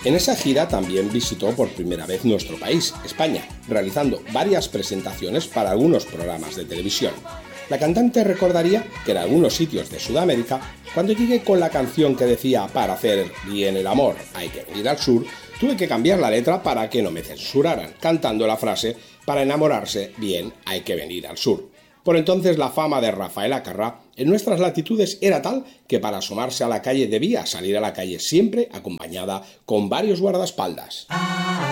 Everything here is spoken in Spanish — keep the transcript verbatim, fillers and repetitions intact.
En esa gira también visitó por primera vez nuestro país, España, realizando varias presentaciones para algunos programas de televisión. La cantante recordaría que en algunos sitios de Sudamérica, cuando llegué con la canción que decía "para hacer bien el amor hay que venir al sur", tuve que cambiar la letra para que no me censuraran, cantando la frase "para enamorarse bien hay que venir al sur". Por entonces la fama de Rafael Acarrá en nuestras latitudes era tal que para asomarse a la calle debía salir a la calle siempre acompañada con varios guardaespaldas.